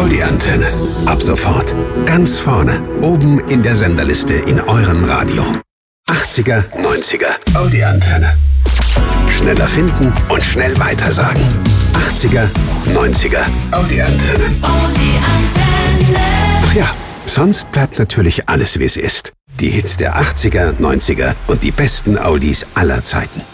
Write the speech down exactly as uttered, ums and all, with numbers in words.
Audi-Antenne. Ab sofort ganz vorne, oben in der Senderliste in eurem Radio. achtziger, neunziger Audi-Antenne. Schneller finden und schnell weitersagen. achtziger, neunziger Audi-Antenne. Audi-Antenne. Ach ja, sonst bleibt natürlich alles, wie es ist. Die Hits der achtziger, neunziger und die besten Audis aller Zeiten.